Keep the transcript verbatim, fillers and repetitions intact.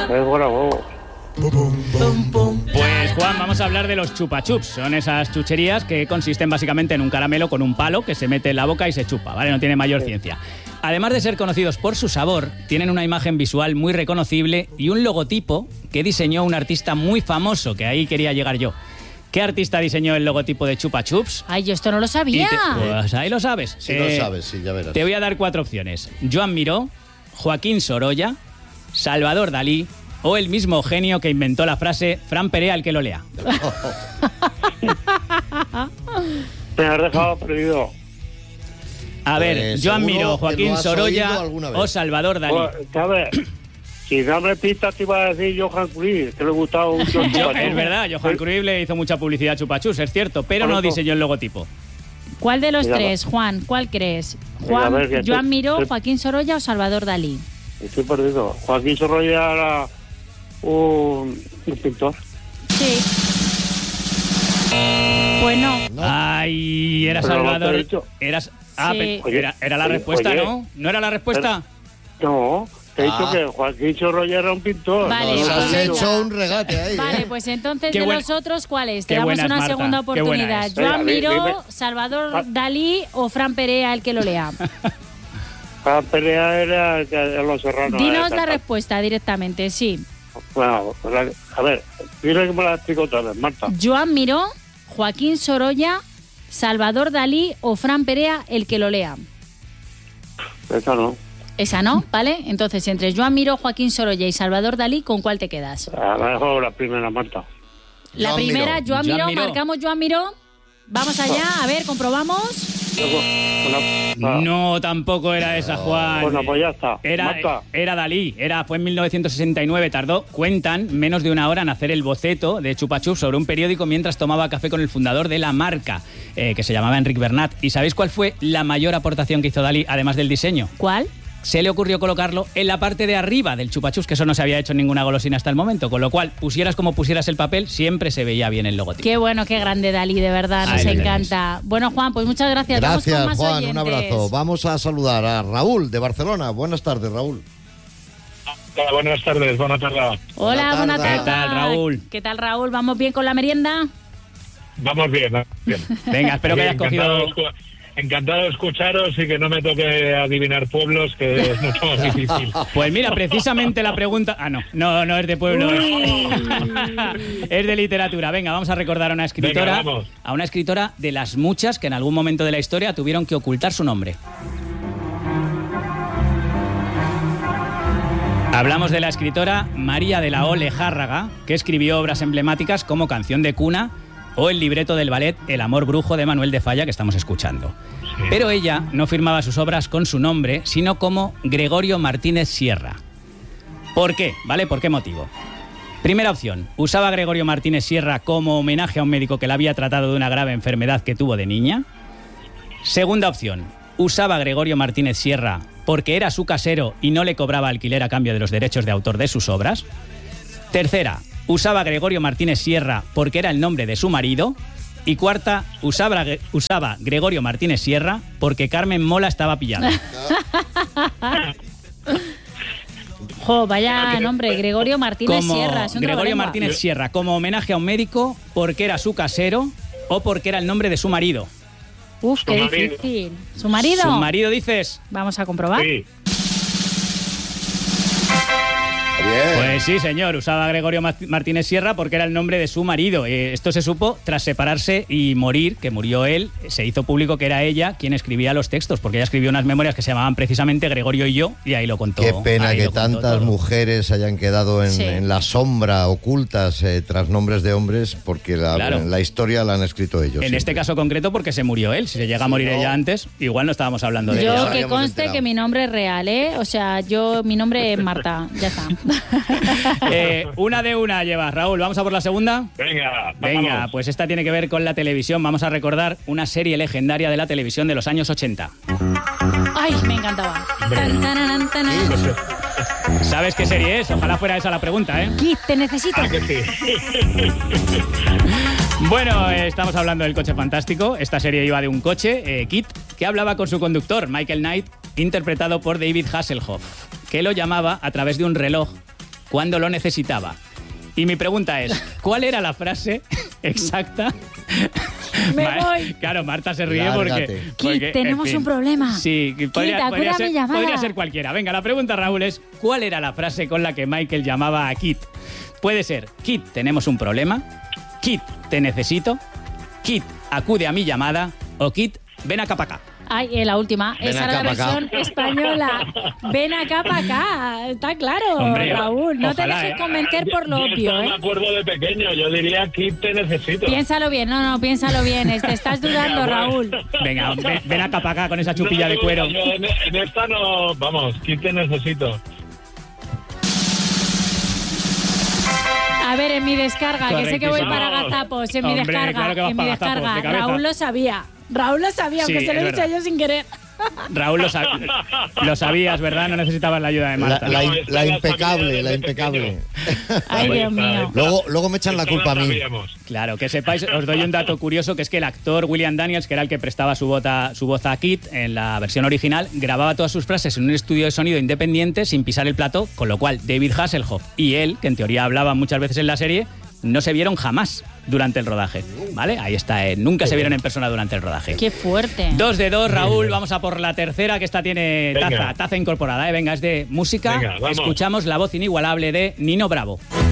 Es buena huevo. Pues Juan, vamos a hablar de los chupa-chups. Son esas chucherías que consisten básicamente en un caramelo con un palo que se mete en la boca y se chupa, ¿vale? No tiene mayor Sí. ciencia. Además de ser conocidos por su sabor, tienen una imagen visual muy reconocible y un logotipo que diseñó un artista muy famoso, que ahí quería llegar yo. ¿Qué artista diseñó el logotipo de Chupa Chups? Ay, yo esto no lo Y sabía. te- pues ahí lo sabes. Si Eh, lo sabes, sí, ya verás. Te voy a dar cuatro opciones. Joan Miró, Joaquín Sorolla, Salvador Dalí o el mismo genio que inventó la frase Fran Perea el que lo lea. Me has dejado perdido. A ver, Pues Joan seguro Miró, que Joaquín lo has oído Sorolla alguna vez. o Salvador Dalí. Pues, ¿sabes? Si no me pistas te iba a decir Johan Cruyff, que le gustaba mucho el Yo- chupa-chups. es verdad, Johan Cruyff le hizo mucha publicidad a Chupa Chups, es cierto, pero no Correcto. diseñó el logotipo. ¿Cuál de los Mira, tres, Juan? ¿Cuál crees? Mira, a Juan, ver, que Joan estoy- Miró, estoy- Joaquín Sorolla o Salvador Dalí. Estoy perdido. Joaquín Sorolla era un, un pintor. Sí. Pues no. No. Ay, era Pero lo Salvador. has dicho. Eras, ah, Sí. pe- Oye, era, era la oye, respuesta, oye. ¿no? ¿No era la respuesta? No, te he Ah. dicho que Joaquín Sorolla era un pintor. Vale, Nos pues has venga. hecho un regate ahí. Vale, ¿eh? pues entonces Qué de buena- los otros, ¿cuál es? Te qué damos buena es, una Marta, segunda qué buena oportunidad. es. Joan Venga, di- Miró, dime. Salvador Ah. Dalí o Fran Perea el que lo lea. Fran Perea era el que de Los Serranos. Dinos eh, la cantante. respuesta directamente, sí. Bueno, pues la- a ver, dile que me la explico otra vez, Marta. Joan Miró, Joaquín Sorolla, Salvador Dalí o Fran Perea el que lo lea. Esa no. Esa no, ¿vale? Entonces, entre Joan Miró, Joaquín Sorolla y Salvador Dalí, ¿con cuál te quedas? A lo mejor la primera, Marta. La Joan primera, Miró. Joan Joan Miró, Miró. marcamos Joan Miró. Vamos allá, a ver, comprobamos. Luego, una- No, tampoco era esa, Juan. Bueno, pues ya está. Era, Marta. era Dalí, era, fue en mil novecientos sesenta y nueve, tardó, cuentan, menos de una hora en hacer el boceto de Chupa Chups sobre un periódico mientras tomaba café con el fundador de la marca, eh, que se llamaba Enric Bernat. ¿Y sabéis cuál fue la mayor aportación que hizo Dalí, además del diseño? ¿Cuál? Se le ocurrió colocarlo en la parte de arriba del Chupa Chups, que eso no se había hecho en ninguna golosina hasta el momento, con lo cual, pusieras como pusieras el papel, siempre se veía bien el logotipo. Qué bueno, qué grande Dalí, de verdad, nos Ahí lo encanta. Bueno, Juan, pues muchas gracias. Vamos Gracias, con más Juan. oyentes. Un abrazo. Vamos a saludar a Raúl de Barcelona. Buenas tardes, Raúl. Hola, buenas tardes, buenas tardes. Hola, Buena buenas tarde. tardes. ¿Qué tal, Raúl? ¿Qué tal, Raúl? ¿Vamos bien con la merienda? Vamos bien, vamos bien. Venga, espero que hayas encantado, cogido... de escu- encantado de escucharos y que no me toque adivinar pueblos, que es mucho más difícil. Pues mira, precisamente la pregunta... Ah, no, no, no es de pueblo. Es de literatura. Venga, vamos a recordar a una escritora, Venga, vamos. a una escritora de las muchas que en algún momento de la historia tuvieron que ocultar su nombre. Hablamos de la escritora María de la O. Lejárraga, que escribió obras emblemáticas como Canción de cuna o el libreto del ballet El amor brujo de Manuel de Falla, que estamos escuchando. Sí. Pero ella no firmaba sus obras con su nombre, sino como Gregorio Martínez Sierra. ¿Por qué? ¿Vale? ¿Por qué motivo? Primera opción, usaba a Gregorio Martínez Sierra como homenaje a un médico que la había tratado de una grave enfermedad que tuvo de niña. Segunda opción, usaba a Gregorio Martínez Sierra porque era su casero y no le cobraba alquiler a cambio de los derechos de autor de sus obras. Tercera, usaba a Gregorio Martínez Sierra porque era el nombre de su marido. Y cuarta, usaba, usaba Gregorio Martínez Sierra porque Carmen Mola estaba pillada. Jo, vaya nombre, Gregorio Martínez Como Sierra. es un Gregorio trabalengua. Martínez Sierra, como homenaje a un médico porque era su casero o porque era el nombre de su marido. Uf, qué Su marido. difícil. ¿Su marido? ¿Su marido dices? Vamos a comprobar. Sí, Bien. Pues sí, señor, usaba a Gregorio Ma- Martínez Sierra porque era el nombre de su marido. Eh, esto se supo tras separarse y morir, que murió él. Se hizo público que era ella quien escribía los textos, porque ella escribió unas memorias que se llamaban precisamente Gregorio y yo, y ahí lo contó. Qué pena ahí que lo contó tantas todo. mujeres hayan quedado en, Sí. en la sombra, ocultas eh, tras nombres de hombres, porque la, Claro. la historia la han escrito ellos. En siempre. este caso concreto porque se murió él. Si se llega a morir no. ella antes, igual no estábamos hablando de Yo ella. ahora que ya hemos conste enterado. que mi nombre es real, ¿eh? O sea, yo, mi nombre es Marta, ya está. Eh, una de una llevas, Raúl. ¿Vamos a por la segunda? venga, Venga, vamos. pues esta tiene que ver con la televisión. Vamos a recordar una serie legendaria de la televisión de los años ochenta. Ay, me encantaba. Tan, tanan, tanan. ¿Sabes qué serie es? Ojalá fuera esa la pregunta, ¿eh? Kit, te necesito. Ah, que sí. Bueno, eh, estamos hablando del coche fantástico. Esta serie iba de un coche, eh, Kit, que hablaba con su conductor, Michael Knight, interpretado por David Hasselhoff, que lo llamaba a través de un reloj cuando lo necesitaba. Y mi pregunta es, ¿cuál era la frase exacta? Me Ma- voy. Claro, Marta se ríe Lárgate. porque... Kit, porque, en tenemos fin. un problema. Sí, Kit, podría, podría, acude a mi ser, llamada. podría ser cualquiera. Venga, la pregunta, Raúl, es ¿cuál era la frase con la que Michael llamaba a Kit? Puede ser, Kit, tenemos un problema, Kit, te necesito, Kit, acude a mi llamada o Kit, ven acá para acá. Ay, eh, la última. Ven Esa acá, era la pa' acá. versión española. Ven acá para acá. Está claro, Hombre, Raúl. No ojalá, te dejes ¿eh? convencer por lo Yo obvio, estaba ¿eh? me acuerdo de pequeño, yo diría Kit te necesito. Piénsalo bien. No, no, piénsalo bien. Te estás dudando, Venga, Raúl. bueno. Venga, ven, ven acá para acá con esa chupilla No, de cuero. yo en, en esta no, vamos, Kit te necesito. A ver, en mi descarga, que sé que voy Correctísimo. para gazapos, en mi Hombre, descarga, claro que vas en mi para gazapos, descarga. de cabeza. Raúl lo sabía. Raúl lo sabía, Sí, aunque se lo es he dicho verdad. yo sin querer. Raúl, lo, sab- lo sabías, ¿verdad? No necesitabas la ayuda de La, Marta. la No, in- esta la la impecable, sabía la desde impecable. Ay, Ahí Dios está, mío. ahí está. Luego, luego me echan la Esta culpa a mí. sabíamos. Claro, que sepáis, os doy un dato curioso, que es que el actor William Daniels, que era el que prestaba su, bota- su voz a Kit en la versión original, grababa todas sus frases en un estudio de sonido independiente sin pisar el plató, con lo cual David Hasselhoff y él, que en teoría hablaban muchas veces en la serie, no se vieron jamás durante el rodaje, ¿vale? Ahí está, eh, nunca se vieron en persona durante el rodaje. Qué fuerte. Dos de dos, Raúl, vamos a por la tercera, que esta tiene Venga. taza, taza incorporada, ¿eh? Venga, es de música. Venga, vamos. Escuchamos la voz inigualable de Nino Bravo.